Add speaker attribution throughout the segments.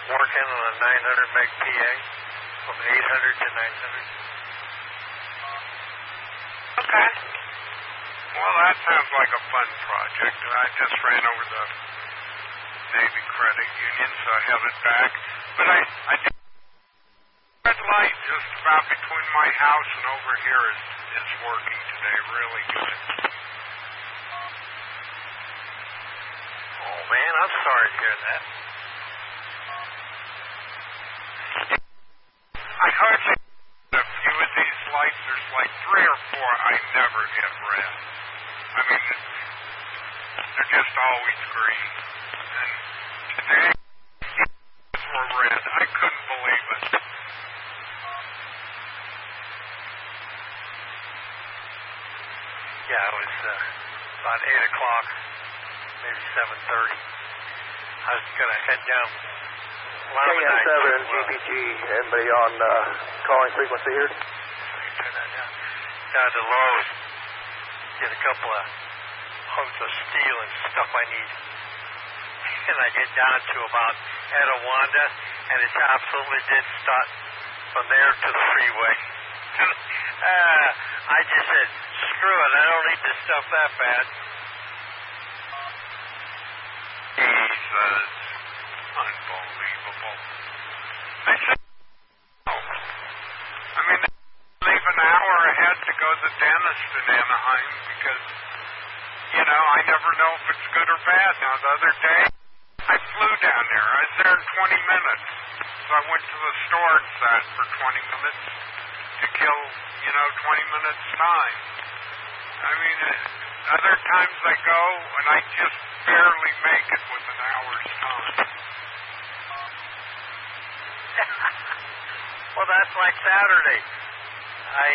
Speaker 1: working on a 900 meg PA from 800 to 900.
Speaker 2: Okay. Well, that sounds like a fun project. I just ran over the Navy Credit Union, so I held it back. But I did red light just about between my house and over here is working today really good.
Speaker 1: Oh, man, I'm sorry to hear that.
Speaker 2: I hardly a few of these lights. There's like 3 or 4 I never get red. I mean, they're just always green. And today, were red. I couldn't believe it.
Speaker 1: Yeah, it was about 8 o'clock, maybe 7:30. I was going to head down.
Speaker 3: KN7, GPG, anybody on calling frequency here?
Speaker 1: Turn that down. Down to Lowe's. Get a couple of hunks of steel and stuff I need. And I get down to about Etiwanda, and it's absolutely dead stop from there to the freeway. I just said, screw it, I don't need this stuff that bad.
Speaker 2: Jesus. Unbelievable. They said, I mean, they leave an hour ahead to go to the dentist in Anaheim because, you know, I never know if it's good or bad. Now, the other day, I flew down there. I was there in 20 minutes. So I went to the store and sat for 20 minutes to kill, 20 minutes time. I mean, other times I go and I just barely make it with an hour's time.
Speaker 1: Well, that's like Saturday. I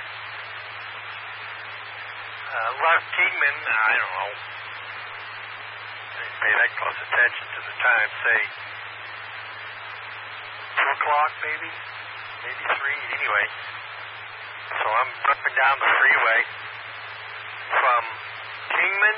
Speaker 1: left Kingman, I don't know, didn't pay that close attention to the time, say 2 o'clock maybe 3, anyway. So I'm up down the freeway from Kingman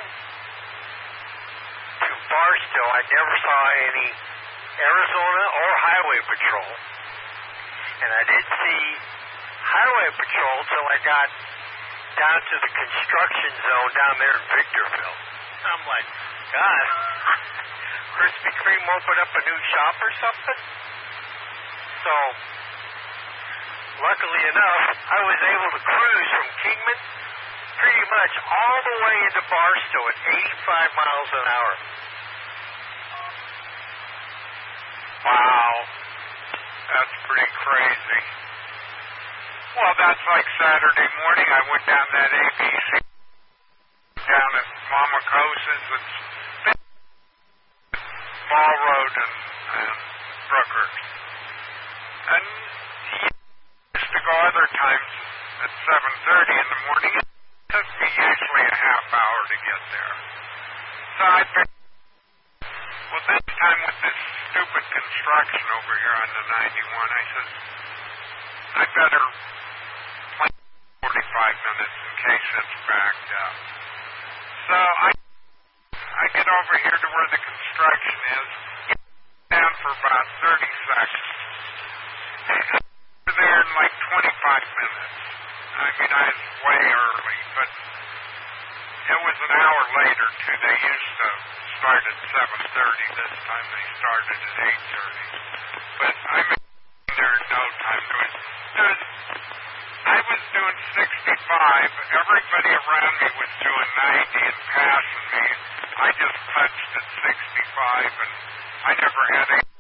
Speaker 1: to Barstow. I never saw any Arizona or Highway Patrol. And I didn't see Highway Patrol till I got down to the construction zone down there in Victorville. I'm like, God, Krispy Kreme opened up a new shop or something? So, luckily enough, I was able to cruise from Kingman pretty much all the way into Barstow at 85 miles an hour.
Speaker 2: Wow. That's pretty crazy. Well, that's like Saturday morning. I went down that ABC down at Mama Cosa's. It's Ball Road and Brooker. And he used to go other times at 7:30 in the morning. It took me usually a half hour to get there. So I figured, well, this time with this stupid construction over here on the 91, I said, I better plan 45 minutes in case it's backed up. So I get over here to where the construction is, get down for about 30 seconds. We're there in like 25 minutes. I mean, I was way early, but it was an hour later, too. They used to start at 7:30. This time they started at 8:30. But I made it there in no time. I was doing 65. Everybody around me was doing 90 and passing me. I just punched at 65, and I never had any